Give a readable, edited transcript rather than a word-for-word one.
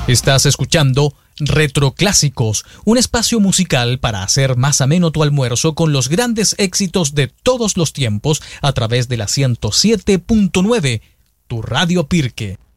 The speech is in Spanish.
Estás escuchando Retroclásicos, un espacio musical para hacer más ameno tu almuerzo con los grandes éxitos de todos los tiempos a través de la 107.9, tu Radio Pirque.